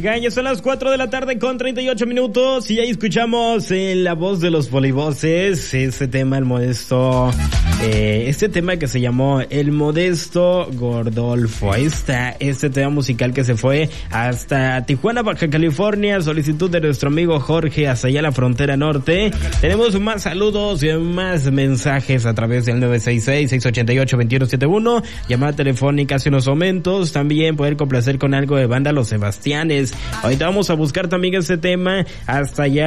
Oigan, ya son las 4 de la tarde con 38 minutos y ahí escuchamos la voz de los polivoces, este tema, el modesto, este tema que se llamó El Modesto Gordolfo. Ahí está este tema musical que se fue hasta Tijuana, Baja California, solicitud de nuestro amigo Jorge hasta allá la frontera norte. Tenemos más saludos y más mensajes a través del 966-688-2171, llamada telefónica hace unos momentos, también poder complacer con algo de banda Los Sebastianes. Ahorita vamos a buscar también este tema hasta allá